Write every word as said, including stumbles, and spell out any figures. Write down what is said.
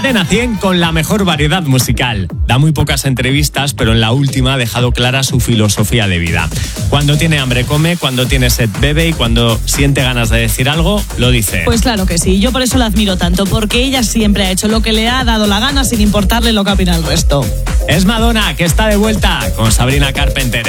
Cadena cien con la mejor variedad musical. Da muy pocas entrevistas, pero en la última ha dejado clara su filosofía de vida. Cuando tiene hambre come, cuando tiene sed bebe y cuando siente ganas de decir algo, lo dice. Pues claro que sí, yo por eso la admiro tanto, porque ella siempre ha hecho lo que le ha dado la gana sin importarle lo que opina el resto. Es Madonna, que está de vuelta con Sabrina Carpenter.